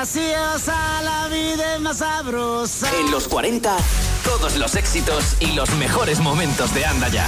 graciosa, la vida es más sabrosa. En los 40, todos los éxitos y los mejores momentos de Anda Ya.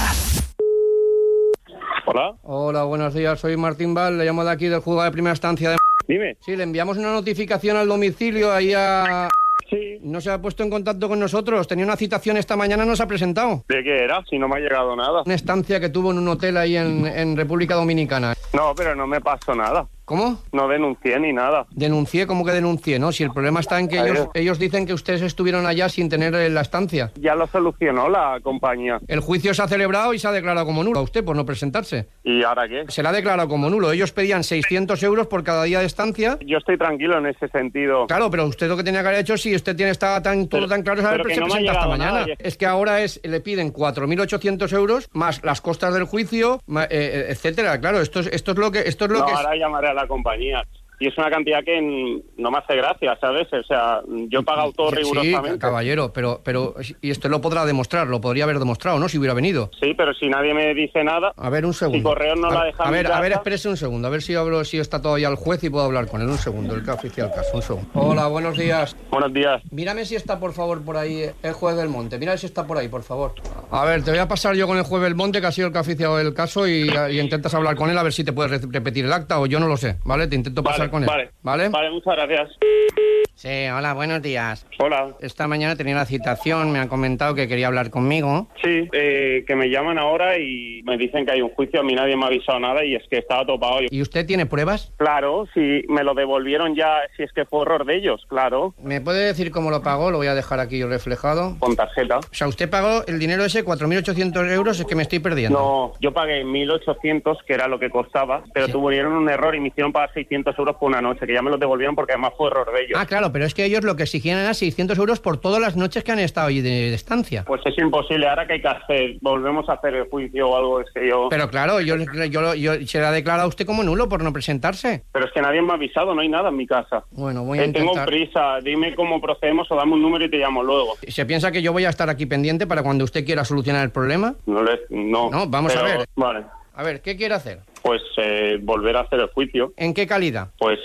Hola. Hola, buenos días. Soy Martín Val, le llamo de aquí del juzgado de primera instancia de... Dime. Sí, le enviamos una notificación al domicilio ahí a... Sí. No se ha puesto en contacto con nosotros. Tenía una citación esta mañana, no se ha presentado. ¿De qué era? Si no me ha llegado nada. Una estancia que tuvo en un hotel ahí en República Dominicana. No, pero no me pasó nada. ¿Cómo? No denuncié ni nada. Denuncié, ¿cómo que denuncié? No, si el problema está en que ellos dicen que ustedes estuvieron allá sin tener la estancia. Ya lo solucionó la compañía. El juicio se ha celebrado y se ha declarado como nulo a usted por no presentarse. ¿Y ahora qué? Se le ha declarado como nulo. Ellos pedían 600 euros por cada día de estancia. Yo estoy tranquilo en ese sentido. Claro, pero usted lo que tenía que haber hecho, si usted estaba todo tan claro, es haber pero que no me ha presentado esta llegado mañana. nada. Es que ahora le piden 4.800 euros más las costas del juicio, etcétera. Claro, esto es lo que ahora llamaré a la compañía. Y es una cantidad que no me hace gracia, ¿sabes? O sea, yo he pagado todo rigurosamente. Sí, caballero, pero y esto lo podrá demostrar, lo podría haber demostrado, ¿no? Si hubiera venido. Sí, pero si nadie me dice nada... A ver, un segundo. Si Correos no la deja... A ver, espérese un segundo, a ver si está todavía el juez y puedo hablar con él. Un segundo, el que oficia el caso, un segundo. Hola, buenos días. Buenos días. Mírame si está, por favor, por ahí el juez Belmonte. Mira si está por ahí, por favor. A ver, te voy a pasar yo con el juez Belmonte, que ha sido el que ha oficiado el caso, y intentas hablar con él a ver si te puedes repetir el acta, o yo no lo sé, ¿vale? Te intento pasar con él. ¿Vale? Vale, muchas gracias. Sí, hola, buenos días. Hola. Esta mañana tenía una citación, me han comentado que quería hablar conmigo. Sí, que me llaman ahora y me dicen que hay un juicio, a mí nadie me ha avisado nada y es que estaba topado. ¿Y usted tiene pruebas? Claro, si me lo devolvieron ya, si es que fue error de ellos, claro. ¿Me puede decir cómo lo pagó? Lo voy a dejar aquí reflejado. Con tarjeta. O sea, usted pagó el dinero ese, 4.800 euros, es que me estoy perdiendo. No, yo pagué 1.800, que era lo que costaba, pero Sí. tuvieron un error y me hicieron pagar 600 euros por una noche, que ya me lo devolvieron porque además fue error de ellos. Ah, claro, pero es que ellos lo que exigían era 600 euros por todas las noches que han estado allí de estancia. Pues es imposible, ahora que hay que hacer, volvemos a hacer el juicio o algo, es que yo... Pero claro, yo se le ha declarado a usted como nulo por no presentarse. Pero es que nadie me ha avisado, no hay nada en mi casa. Bueno, voy a Tengo intentar... prisa, dime cómo procedemos o dame un número y te llamo luego. ¿Se piensa que yo voy a estar aquí pendiente para cuando usted quiera solucionar el problema? No, vamos a ver. Vale, A ver, ¿qué quiere hacer? pues volver a hacer el juicio. ¿En qué calidad? Pues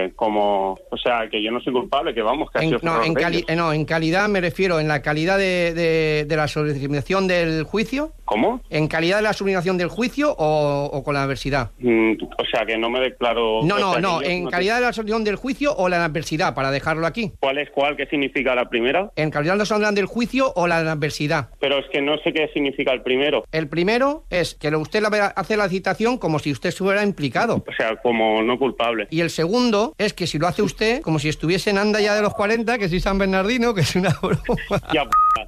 o sea, que yo no soy culpable, que vamos, que ha sido error de ellos. En calidad me refiero, en la calidad de la subordinación del juicio. ¿Cómo? ¿En calidad de la subordinación del juicio o con la adversidad? O sea, que no me declaro... No, en calidad de la subordinación del juicio o la adversidad, para dejarlo aquí. ¿Cuál es cuál? ¿Qué significa la primera? ¿En calidad de la subordinación del juicio o la adversidad? Pero es que no sé qué significa el primero. El primero es que usted hace la citación como si usted estuviera implicado. O sea, como no culpable. Y el segundo es que si lo hace usted como si estuviese en Anda Ya de los 40, que soy San Bernardino, que es una broma. Ya,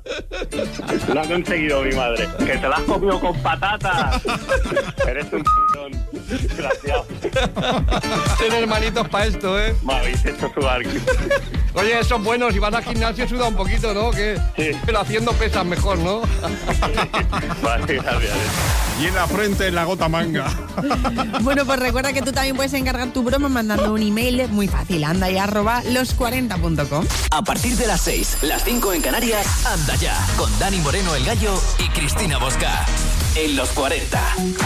lo ha conseguido mi madre. Que te la has comido con patatas. Eres un p***ón. Desgraciado. Tiene hermanitos para esto, ¿eh? Me habéis hecho sudar. Oye, esos buenos, si vas al gimnasio suda un poquito, ¿no? Sí. Pero haciendo pesas mejor, ¿no? Vale, gracias. Y en la frente la gota manga. Bueno, pues recuerda que tú también puedes encargar tu broma mandando un email muy fácil, andaya@los40.com. A partir de las 6, las 5 en Canarias, Anda Ya, con Dani Moreno el Gallo y Cristina Bosca. En los 40.